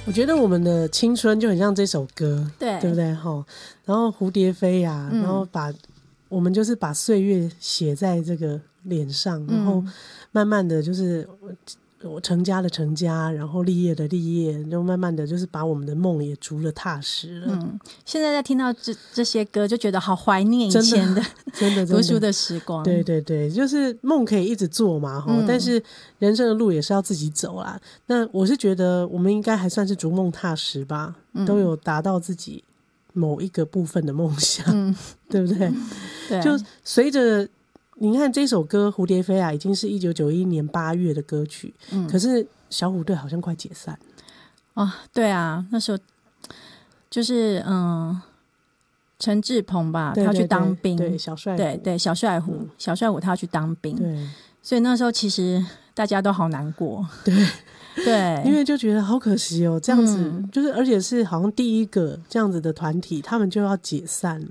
我觉得我们的青春就很像这首歌， 对不对？然后蝴蝶飞啊，然后我们就是把岁月写在这个脸上，然后慢慢的就是我成家的成家，然后立业的立业，就慢慢的就是把我们的梦也逐了踏实了。 现在在听到这些歌，就觉得好怀念以前的真的读书的时光。 对对对，就是梦可以一直做嘛，但是人生的路也是要自己走啦。那我是觉得我们应该还算是逐梦踏实吧，都有达到自己某一个部分的梦想，对不对？ 对， 就随着你看这首歌《蝴蝶飞》啊，已经是1991年8月的歌曲，可是小虎队好像快解散对啊，那时候就是陈志朋吧，他要去当兵， 对小帅虎， 对小帅虎，小帅虎他要去当兵， 对， 所以那时候其实大家都好难过，对， 因为就觉得好可惜哦，这样子就是而且是好像第一个这样子的团体，他们就要解散了。